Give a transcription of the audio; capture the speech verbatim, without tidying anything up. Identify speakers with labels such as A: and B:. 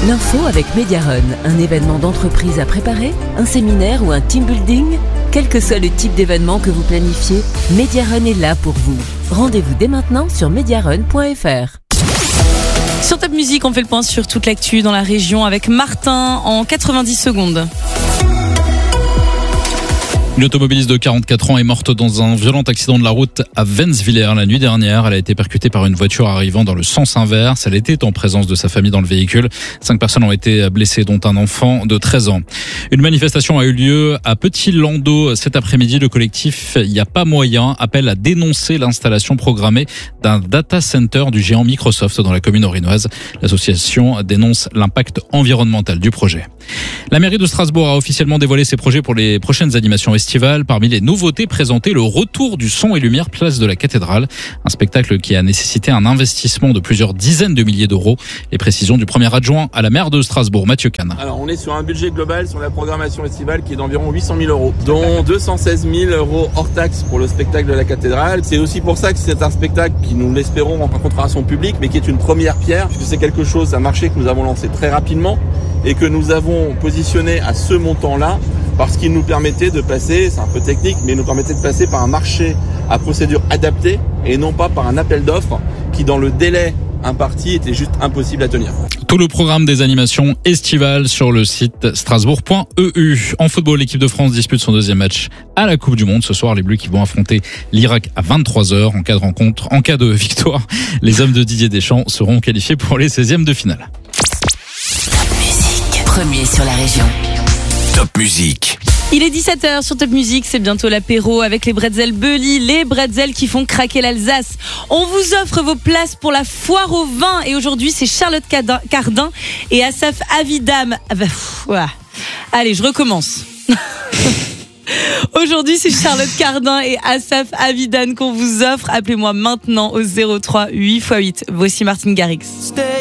A: L'info avec Mediarun, un événement d'entreprise à préparer, un séminaire ou un team building. Quel que soit le type d'événement que vous planifiez, Mediarun est là pour vous. Rendez-vous dès maintenant sur mediarun point f r.
B: Sur Top Music, on fait le point sur toute l'actu dans la région avec Martin en quatre-vingt-dix secondes.
C: Une automobiliste de quarante-quatre ans est morte dans un violent accident de la route à Wenzwiller la nuit dernière. Elle a été percutée par une voiture arrivant dans le sens inverse. Elle était en présence de sa famille dans le véhicule. Cinq personnes ont été blessées, dont un enfant de treize ans. Une manifestation a eu lieu à Petit-Landau cet après-midi. Le collectif Il n'y a pas moyen appelle à dénoncer l'installation programmée d'un data center du géant Microsoft dans la commune orinoise. L'association dénonce l'impact environnemental du projet. La mairie de Strasbourg a officiellement dévoilé ses projets pour les prochaines animations estivales. Parmi les nouveautés présentées, le retour du son et lumière place de la cathédrale. Un spectacle qui a nécessité un investissement de plusieurs dizaines de milliers d'euros. Les précisions du premier adjoint à la maire de Strasbourg, Mathieu Kahn.
D: Alors on est sur un budget global sur la programmation estivale qui est d'environ huit cent mille euros, dont deux cent seize mille euros hors taxe pour le spectacle de la cathédrale. C'est aussi pour ça que c'est un spectacle qui, nous l'espérons, rencontrera son public, mais qui est une première pierre, puisque c'est quelque chose, un marché que nous avons lancé très rapidement et que nous avons positionné à ce montant-là parce qu'il nous permettait de passer, c'est un peu technique, mais il nous permettait de passer par un marché à procédure adaptée et non pas par un appel d'offres qui, dans le délai imparti, était juste impossible à tenir.
C: Tout le programme des animations estivales sur le site strasbourg point e u. En football, l'équipe de France dispute son deuxième match à la Coupe du Monde. Ce soir, les Bleus qui vont affronter l'Irak à vingt-trois heures. En cas de rencontre, en cas de victoire, les hommes de Didier Deschamps seront qualifiés pour les seizièmes de finale.
A: Top Music, premier sur la région.
E: Top Music.
B: Il est dix-sept heures sur Top Music, c'est bientôt l'apéro avec les bretzels Beuli, les bretzels qui font craquer l'Alsace. On vous offre vos places pour la foire au vin et aujourd'hui c'est Charlotte Cardin et Asaf Avidam. Allez, je recommence. Aujourd'hui, c'est Charlotte Cardin et Asaf Avidan qu'on vous offre. Appelez-moi maintenant au zéro trois huit fois huit. Voici Martin Garrix.